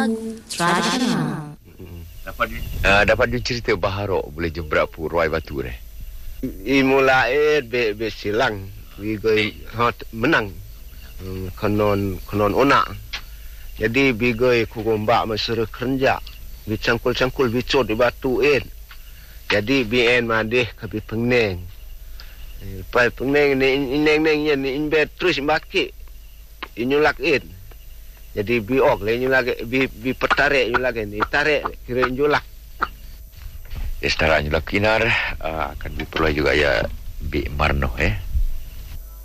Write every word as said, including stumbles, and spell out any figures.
Tradisional. Dapat uh, dapat dia cerita baharok boleh jebrak purai batu deh. Imulai be be silang we go hot menang. Konon konon onak. Jadi bigoi kugombak masuk kerja. Bicangkul-cangkul bicot di batu en. Jadi bien madeh ke pengneng. Pai pengneng ni neng-neng ni inbet terus baki. Inyulak en. Jadi biok le nyulak bi bi pertarik nyulak ni tarik kira nyulak. Istara nyulak kinar uh, akan diperoleh juga ya bi marno eh.